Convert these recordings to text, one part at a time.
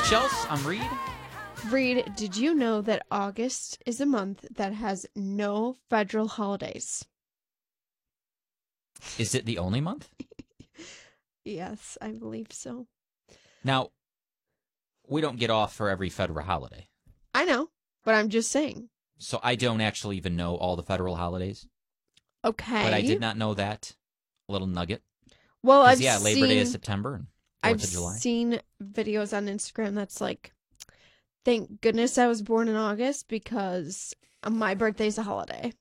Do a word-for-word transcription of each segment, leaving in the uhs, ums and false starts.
Chelsea. I'm Reed. Reed, did you know that August is a month that has no federal holidays? Is it the only month? Yes, I believe so. Now, we don't get off for every federal holiday. I know, but I'm just saying. So I don't actually even know all the federal holidays. Okay. But I did not know that little nugget. Well, I've yeah, Labor seen, Day is September and fourth I've of July. seen videos on Instagram that's like, thank goodness I was born in August because my birthday's a holiday.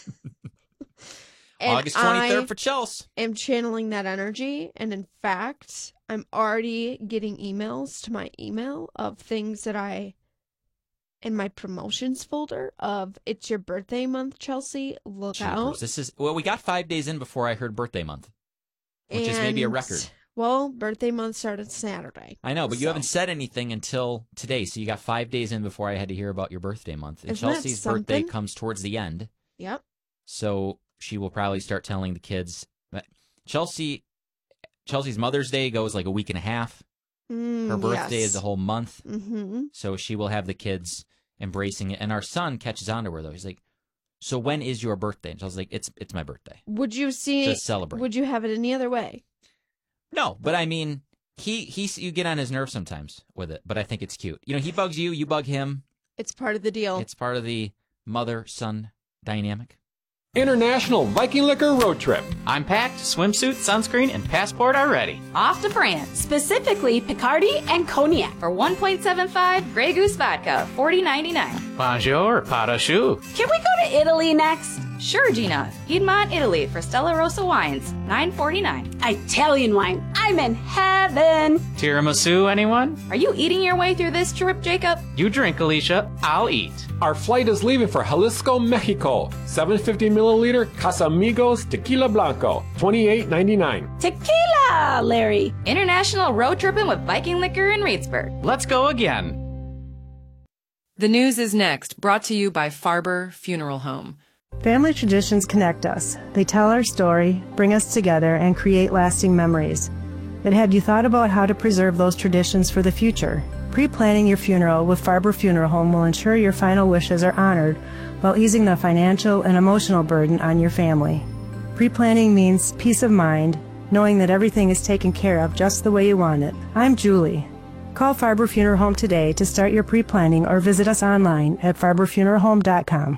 August twenty-third for Chelsea. I'm channeling that energy, and in fact, I'm already getting emails to my email of things that I, in my promotions folder of, it's your birthday month, Chelsea, look Jeepers. out. This is, well, we got five days in before I heard birthday month, which and, is maybe a record. Well, birthday month started Saturday. I know, but you so. haven't said anything until today, so you got five days in before I had to hear about your birthday month. And Isn't that Chelsea's birthday something? comes towards the end. Yep. So she will probably start telling the kids. Chelsea, Chelsea's Mother's Day goes like a week and a half. Mm, Her birthday yes. is a whole month. Mm-hmm. So she will have the kids embracing it. And our son catches on to her, though. He's like, so when is your birthday? And Chelsea's like, it's it's my birthday. Would you see? Just celebrate. Would you have it any other way? No, but I mean, he he's you get on his nerves sometimes with it, but I think it's cute. You know, he bugs you, you bug him. It's part of the deal. It's part of the mother-son dynamic. International Viking Liquor Road Trip. I'm packed, swimsuit, sunscreen, and passport are ready. Off to France, specifically Picardy and Cognac. For one point seven five Grey Goose Vodka, forty ninety-nine. Bonjour, parachute. Can we go to Italy next? Sure, Gina. Piedmont, Italy for Stella Rosa wines, nine forty-nine. Italian wine. I'm in heaven. Tiramisu, anyone? Are you eating your way through this trip, Jacob? You drink, Alicia. I'll eat. Our flight is leaving for Jalisco, Mexico. seven hundred fifty milliliter Casamigos Tequila Blanco, twenty-eight ninety-nine. Tequila, Larry. International road tripping with Viking Liquor in Reedsburg. Let's go again. The news is next, brought to you by Farber Funeral Home. Family traditions connect us. They tell our story, bring us together, and create lasting memories. But have you thought about how to preserve those traditions for the future? Pre-planning your funeral with Farber Funeral Home will ensure your final wishes are honored while easing the financial and emotional burden on your family. Pre-planning means peace of mind, knowing that everything is taken care of just the way you want it. I'm Julie. Call Farber Funeral Home today to start your pre-planning or visit us online at farber funeral home dot com.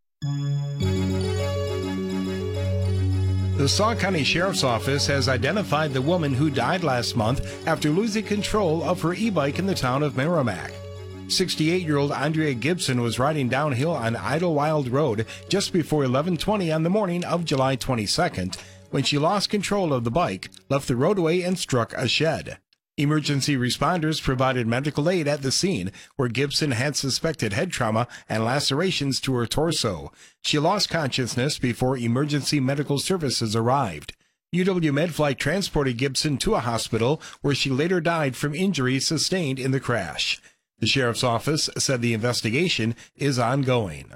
The Sauk County Sheriff's Office has identified the woman who died last month after losing control of her e-bike in the town of Merrimack. sixty-eight-year-old Andrea Gibson was riding downhill on Idlewild Road just before eleven twenty on the morning of July twenty-second when she lost control of the bike, left the roadway, and struck a shed. Emergency responders provided medical aid at the scene, where Gibson had suspected head trauma and lacerations to her torso. She lost consciousness before emergency medical services arrived. U W Medflight transported Gibson to a hospital, where she later died from injuries sustained in the crash. The sheriff's office said the investigation is ongoing.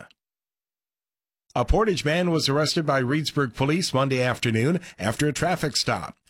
A Portage man was arrested by Reedsburg police Monday afternoon after a traffic stop.